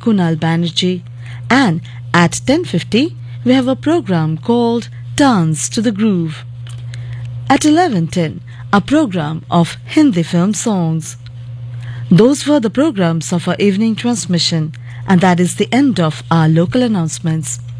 Kunal Banerjee, and at 10:50 we have a program called Dance to the Groove. At 11:10, a program of Hindi film songs. Those were the programs of our evening transmission, and that is the end of our local announcements.